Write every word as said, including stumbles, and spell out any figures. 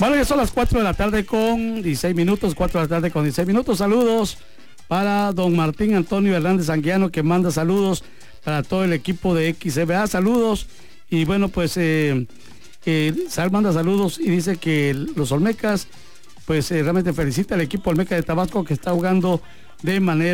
Bueno, ya son las cuatro de la tarde con dieciséis minutos, cuatro de la tarde con dieciséis minutos. Saludos para don Martín Antonio Hernández Anguiano, que manda saludos para todo el equipo de X C B A. Saludos. Y bueno, pues eh, eh, Sal manda saludos y dice que los Olmecas, pues eh, realmente felicita al equipo Olmeca de Tabasco, que está jugando de manera